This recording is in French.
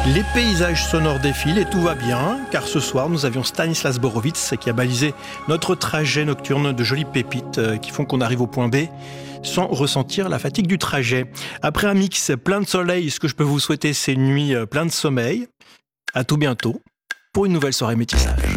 Les paysages sonores défilent et tout va bien, car ce soir nous avions Stanislas Borowicz qui a balisé notre trajet nocturne de jolies pépites qui font qu'on arrive au point B sans ressentir la fatigue du trajet. Après un mix plein de soleil, ce que je peux vous souhaiter, c'est une nuit pleine de sommeil. À tout bientôt pour une nouvelle soirée métissage.